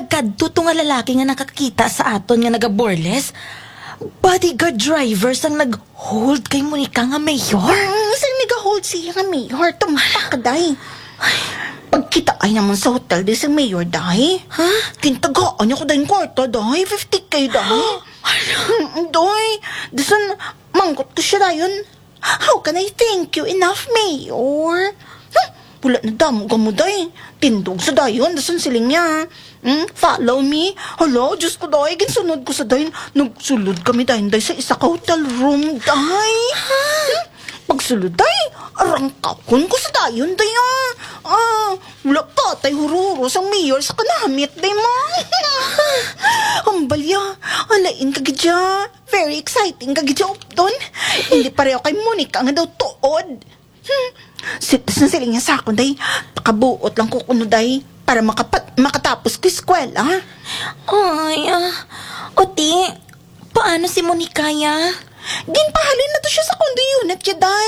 nagkadto to nga lalaki nga nakakita sa aton nga nagaborles. Bodyguard drivers ang nag-hold kay Monica nga mayor. Saan nag-hold siya nga mayor? Tumpak ka, day. Pagkita ay naman sa hotel di sa mayor, day. Ha? Kintagaan niya ko dahil kwarta, day. 50K, day. Day, dasan mangkot ko siya, dayon. How can I thank you enough, mayor? Wala na damo ka mo, day. Tindog sa dayon, dasan siling niya. Follow me. Hala, Diyos ko, day. Ginsunod ko sa dayon. Nagsulod kami, day, sa isa ka hotel room, day. Pagsulod, day, arangkakon ko sa dayon, day, wala ka, tay hururo sa mayor sa kanamit, day, ma. Ambalya, alain ka gidya. Very exciting ka gidya, upton. Hindi pareho kay Monica nga daw tuod. Sitas na sila niya sa akon, day. Pakabuot lang ko kuno, day, para makatapos ko eskwela. Ay, Oti, paano si Monica ya? Ginpahalin na to siya sa condo unit niya, day.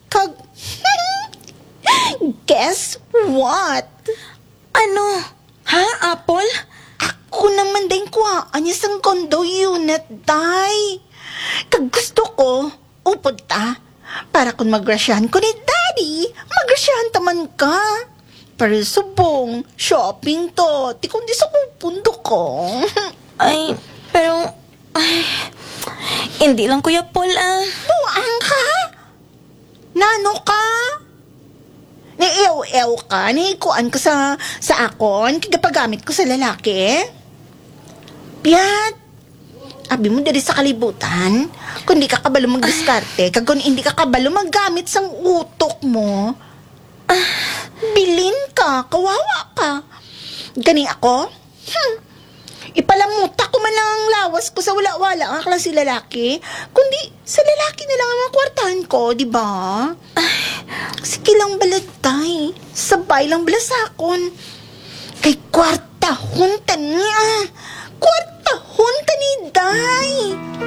Guess what? Ano? Ha, Apple? Ako naman din kuhaan niya sa condo unit, day. Kag gusto ko, upod ta. Para kung magrasyahan ko ni daddy, magrasyahan taman ka. Pero subong, shopping to. Di kung di sa pupundo ko. Ay, pero... Ay, hindi lang, Kuya Paul, Buang ka? Nano ka? Ni-ew-ew ka? Ni-ikuan ka sa akon? Kagapagamit ko sa lalaki? Piyat, abi mo dali sa kalibutan, kung di ka kabalo magdiskarte, kag kung hindi ka kabalo maggamit sang utok mo, bilin ka, kawawa ka. Gani ako? Ipalamuta ko man lang ang lawas ko sa wala-wala ang klase lalaki, kundi sa lalaki na lang ang mga kwartahan ko, di ba? Sige lang balatay, sabay lang balasakon. Kay kwartahon ta niya, kwartahon ta ni day.